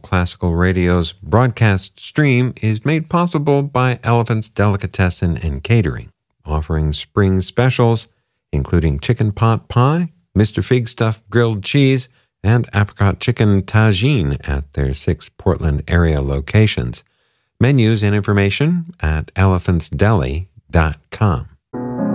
Classical Radio's broadcast stream is made possible by Elephant's Delicatessen and Catering, offering spring specials, including chicken pot pie, Mr. Fig Stuff grilled cheese, and apricot chicken tagine at their 6 Portland area locations. Menus and information at elephantsdeli.com.